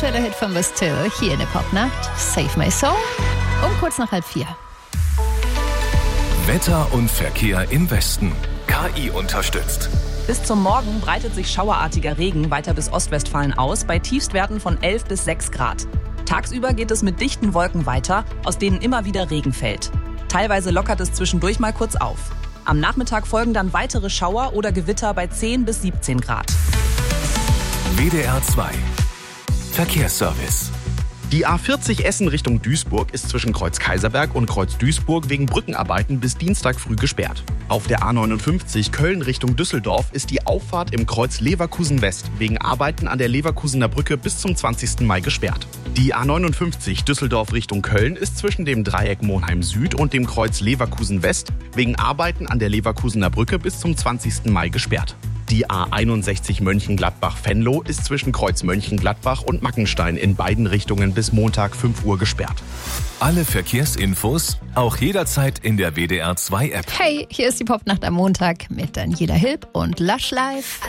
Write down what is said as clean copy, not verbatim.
aktuelle Hit von Bastille hier in der Popnacht. Save My Soul um kurz nach 3:30. Wetter und Verkehr im Westen. KI unterstützt. Bis zum Morgen breitet sich schauerartiger Regen weiter bis Ostwestfalen aus, bei Tiefstwerten von 11 bis 6 Grad. Tagsüber geht es mit dichten Wolken weiter, aus denen immer wieder Regen fällt. Teilweise lockert es zwischendurch mal kurz auf. Am Nachmittag folgen dann weitere Schauer oder Gewitter bei 10 bis 17 Grad. WDR 2 Verkehrsservice. Die A40 Essen Richtung Duisburg ist zwischen Kreuz Kaiserberg und Kreuz Duisburg wegen Brückenarbeiten bis Dienstag früh gesperrt. Auf der A59 Köln Richtung Düsseldorf ist die Auffahrt im Kreuz Leverkusen West wegen Arbeiten an der Leverkusener Brücke bis zum 20. Mai gesperrt. Die A59 Düsseldorf Richtung Köln ist zwischen dem Dreieck Monheim Süd und dem Kreuz Leverkusen West wegen Arbeiten an der Leverkusener Brücke bis zum 20. Mai gesperrt. Die A61 Mönchengladbach-Venlo ist zwischen Kreuz Mönchengladbach und Mackenstein in beiden Richtungen bis Montag 5 Uhr gesperrt. Alle Verkehrsinfos auch jederzeit in der WDR 2 App. Hey, hier ist die Popnacht am Montag mit Daniela Hilb und Lush Live.